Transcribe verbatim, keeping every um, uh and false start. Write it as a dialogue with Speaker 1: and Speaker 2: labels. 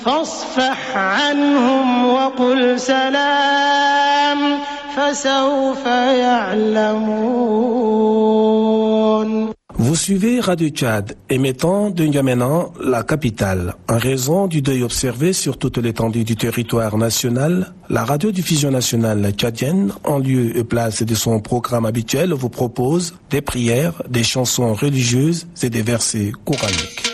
Speaker 1: فاصفح عنهم وقل سلام فسوف يعلمون.
Speaker 2: Vous suivez Radio Tchad, émettant de N'Djamena, la capitale. En raison du deuil observé sur toute l'étendue du territoire national, la radiodiffusion nationale tchadienne, en lieu et place de son programme habituel, vous propose des prières, des chansons religieuses et des versets coraniques.